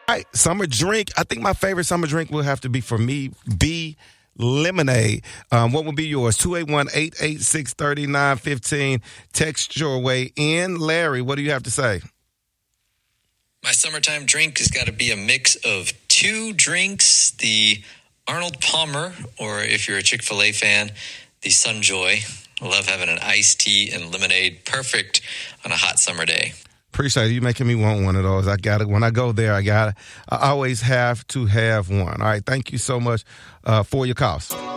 All right, summer drink. I think my favorite summer drink will have to be, for me, be lemonade. What would be yours? 281-886-3915. Text your way in. Larry, what do you have to say? My summertime drink has got to be a mix of two drinks, the Arnold Palmer, or if you're a Chick-fil-A fan, the Sunjoy. I love having an iced tea and lemonade. Perfect on a hot summer day. Appreciate you making me want one of those. I got it. When I go there, I always have to have one. All right. Thank you so much for your calls.